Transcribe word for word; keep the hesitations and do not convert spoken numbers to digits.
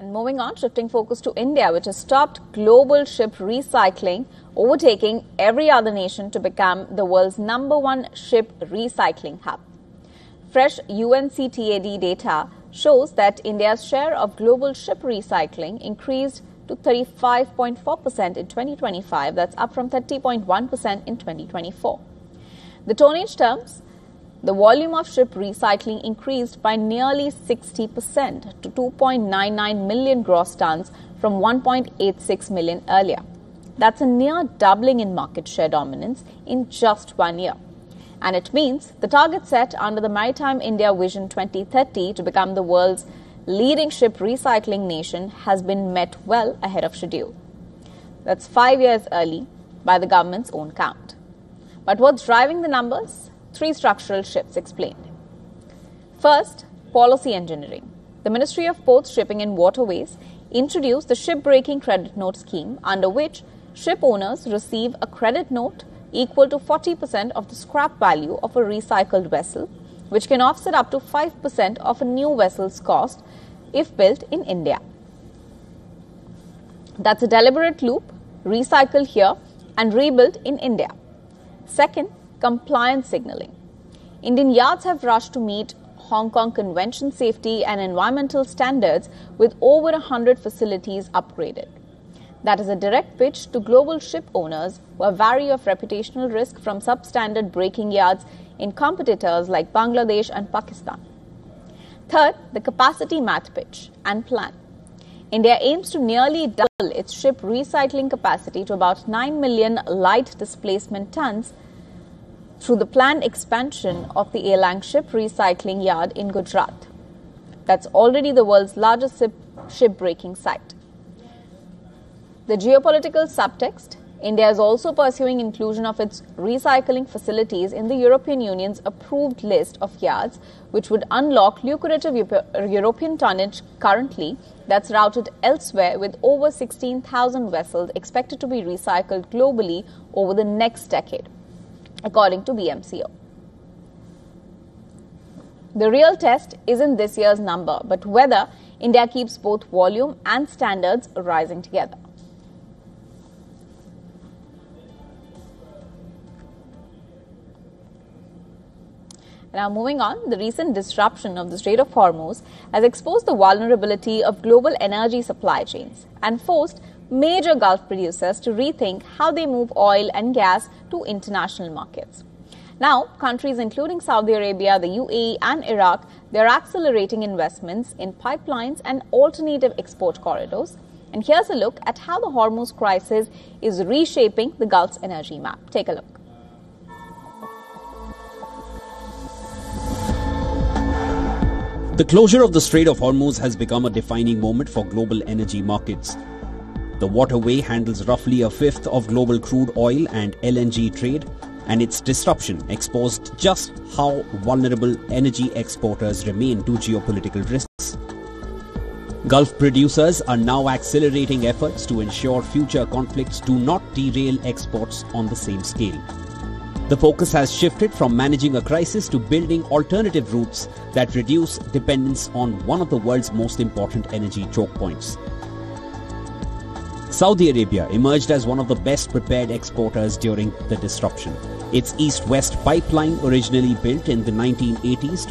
And moving on, shifting focus to India, which has stopped global ship recycling, overtaking every other nation to become the world's number one ship recycling hub. Fresh U N C T A D data shows that India's share of global ship recycling increased to thirty-five point four percent in twenty twenty-five. That's up from thirty point one percent in twenty twenty-four. The tonnage terms, the volume of ship recycling increased by nearly sixty percent to two point nine nine million gross tons from one point eight six million earlier. That's a near doubling in market share dominance in just one year. And it means the target set under the Maritime India Vision twenty thirty to become the world's leading ship recycling nation has been met well ahead of schedule. That's five years early by the government's own count. But what's driving the numbers? Three structural shifts explained. First, policy engineering. The Ministry of Ports, Shipping and Waterways introduced the Ship Breaking Credit Note scheme, under which ship owners receive a credit note equal to forty percent of the scrap value of a recycled vessel, which can offset up to five percent of a new vessel's cost if built in India. That's a deliberate loop, recycle here and rebuilt in India. Second, compliance signaling. Indian yards have rushed to meet Hong Kong Convention safety and environmental standards with over one hundred facilities upgraded. That is a direct pitch to global ship owners who are wary of reputational risk from substandard breaking yards in competitors like Bangladesh and Pakistan. Third, the capacity math pitch and plan. India aims to nearly double its ship recycling capacity to about nine million light displacement tons through the planned expansion of the Elang Ship Recycling Yard in Gujarat. That's already the world's largest ship, ship breaking site. The geopolitical subtext: India is also pursuing inclusion of its recycling facilities in the European Union's approved list of yards, which would unlock lucrative European tonnage currently that's routed elsewhere, with over sixteen thousand vessels expected to be recycled globally over the next decade, according to B M C O. The real test isn't this year's number, but whether India keeps both volume and standards rising together. Now moving on, the recent disruption of the Strait of Hormuz has exposed the vulnerability of global energy supply chains and forced major Gulf producers to rethink how they move oil and gas to international markets. Now, countries including Saudi Arabia, the U A E and Iraq, they are accelerating investments in pipelines and alternative export corridors. And here's a look at how the Hormuz crisis is reshaping the Gulf's energy map. Take a look. The closure of the Strait of Hormuz has become a defining moment for global energy markets. The waterway handles roughly a fifth of global crude oil and L N G trade, and its disruption exposed just how vulnerable energy exporters remain to geopolitical risks. Gulf producers are now accelerating efforts to ensure future conflicts do not derail exports on the same scale. The focus has shifted from managing a crisis to building alternative routes that reduce dependence on one of the world's most important energy choke points. Saudi Arabia emerged as one of the best prepared exporters during the disruption. Its east-west pipeline, originally built in the nineteen eighties